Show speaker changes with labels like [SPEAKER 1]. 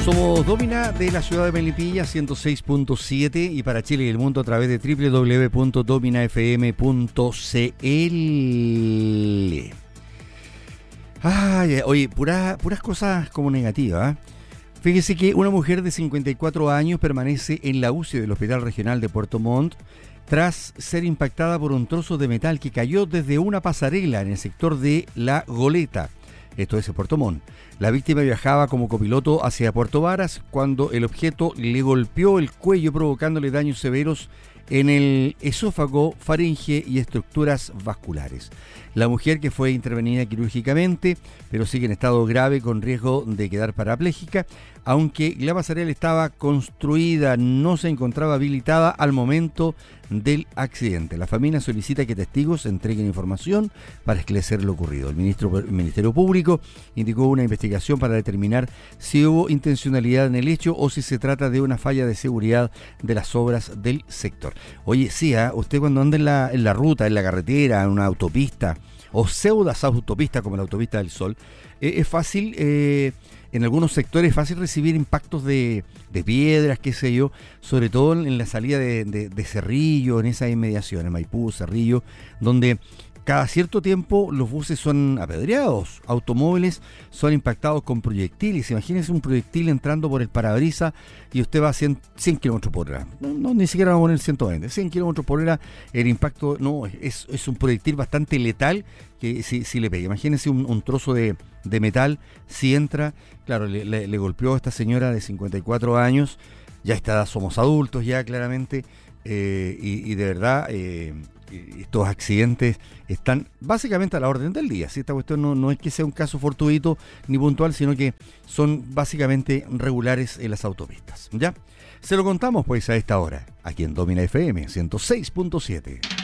[SPEAKER 1] Somos Domina de la ciudad de Melipilla 106.7 y para Chile y el mundo a través de www.dominafm.cl. Ay, oye, puras cosas como negativas, ¿eh? Fíjese que una mujer de 54 años permanece en la UCI del Hospital Regional de Puerto Montt tras ser impactada por un trozo de metal que cayó desde una pasarela en el sector de La Goleta. Esto es en Puerto Montt. La víctima viajaba como copiloto hacia Puerto Varas cuando el objeto le golpeó el cuello provocándole daños severos en el esófago, faringe y estructuras vasculares. La mujer, que fue intervenida quirúrgicamente, pero sigue en estado grave con riesgo de quedar parapléjica, aunque la pasarela estaba construida, no se encontraba habilitada al momento del accidente. La familia solicita que testigos entreguen información para esclarecer lo ocurrido. El Ministerio Público indicó una investigación para determinar si hubo intencionalidad en el hecho o si se trata de una falla de seguridad de las obras del sector. Oye, sí, usted cuando anda en la ruta, en la carretera, en una autopista o pseudas autopistas como la autopista del Sol, es fácil, en algunos sectores es fácil recibir impactos de piedras, qué sé yo, sobre todo en la salida de Cerrillo, en esas inmediaciones, Maipú, Cerrillo, donde cada cierto tiempo los buses son apedreados, automóviles son impactados con proyectiles. Imagínense un proyectil entrando por el parabrisas y usted va a 100 km por hora. No, ni siquiera va a poner 120, 100 km por hora. El impacto es un proyectil bastante letal que si le pega. Imagínense un trozo de metal, si entra, claro, le golpeó a esta señora de 54 años. Ya a esta edad somos adultos ya claramente, y de verdad estos accidentes están básicamente a la orden del día. ¿Sí? Esta cuestión no es que sea un caso fortuito ni puntual, sino que son básicamente regulares en las autopistas. ¿Ya? Se lo contamos pues a esta hora, aquí en Domina FM 106.7.